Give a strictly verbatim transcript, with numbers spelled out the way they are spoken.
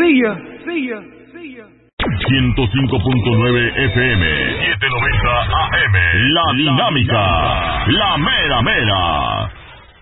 See ya. See ya. See ya. ciento cinco punto nueve F M, setecientos noventa A M. La Dinámica. La Mera Mera.